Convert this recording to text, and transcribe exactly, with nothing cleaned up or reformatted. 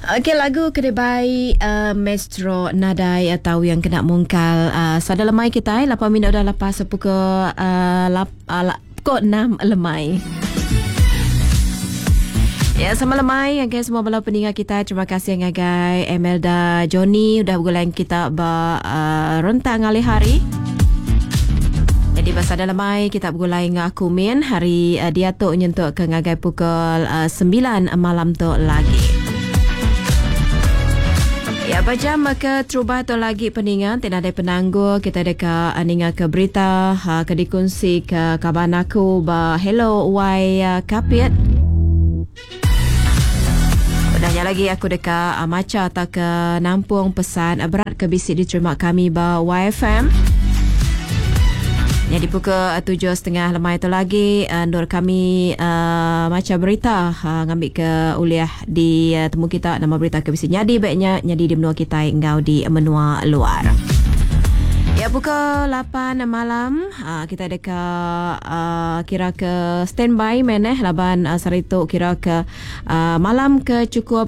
Okey, lagu Kedebai uh, Maestro Nadai atau yang kena mungkal uh, sada lemai kita eh, lapan minit dah lepas pukul uh, lap, uh, pukul enam lemai. Ya, sama lemai okay, semua bala pendengar kita. Terima kasih ngagai Emelda Johnny udah bergulai kita ba uh, rentang kali hari. Jadi pasal dalam mai kita bergulai dengan aku Min hari uh, dia tu nyentuk ke ngagai pukul uh, sembilan malam tu lagi. Ya, bajam ke terubah tu lagi peningan tidak ada penangguh kita ada ke aninga ke berita uh, ke dikongsi ke kaban aku ba hello why uh, kapit. Udahnya lagi aku dekat uh, maca atau ke nampung pesan uh, berat ke bisik diterima kami ba Y F M. Jadi pukul uh, tujuh setengah lemai itu lagi uh, Nur kami uh, maca berita uh, ngambil ke uliah di uh, temu kita nama berita ke bisik nyadi baiknya nyadi di menua kita engkau di menua luar. Ya, pukul lapan malam uh, kita dekat uh, kira ke standby meneh laban uh, saritu kira ke uh, malam ke cukup